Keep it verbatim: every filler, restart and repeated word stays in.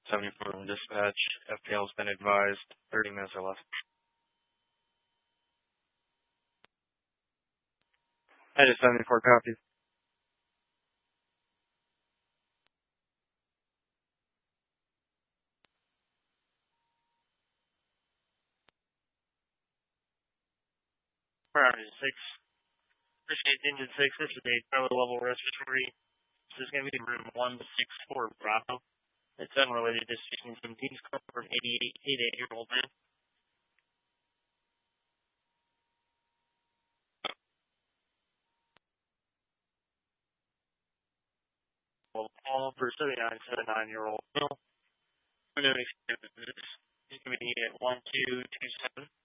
seventy-four from dispatch. F P L's been advised. thirty minutes or less. Head is seventy-four, copy. Priority six. Appreciate engine six. This is a tower level respiratory. This is going to be room one six four Bravo. It's unrelated to speaking some teams call from eighty-eight, eighty-eight year old man. Well, call for seventy-nine, seventy-nine year old male. We're doing this. It's going to be at one two two seven.